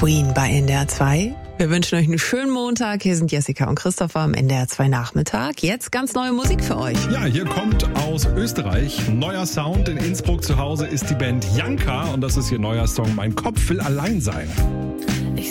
Queen bei NDR 2. Wir wünschen euch einen schönen Montag. Hier sind Jessica und Christopher am NDR 2 Nachmittag. Jetzt ganz neue Musik für euch. Ja, hier kommt aus Österreich neuer Sound. In Innsbruck zu Hause ist die Band Janka und das ist ihr neuer Song Mein Kopf will allein sein. Ich